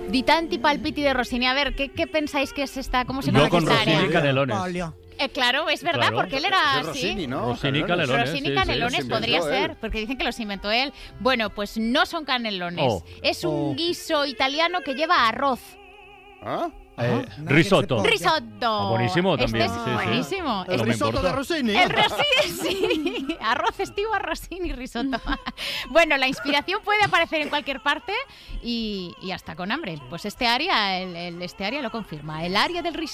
Di tanti palpiti de Rossini. A ver, ¿qué pensáis que es esta? ¿Cómo se Yo llama con esta Rossini área? Canelones. Claro, es verdad, Claro. porque él era Es así. Rossini, ¿no? Rossini Canelones. Rossini sí, Canelones sí. podría Los inventó ser, él. porque dicen que los inventó él. Bueno, pues no son canelones. Oh. Es un guiso italiano que lleva arroz. ¿Ah? Risotto. Risotto. Buenísimo también. Este es buenísimo. El No me risotto importa. de Rossini. El Rossini, sí. Arroz estivo, Rossini, risotto. Bueno, la inspiración puede aparecer en cualquier parte y hasta con hambre. Pues este área, este área lo confirma. El área del risotto.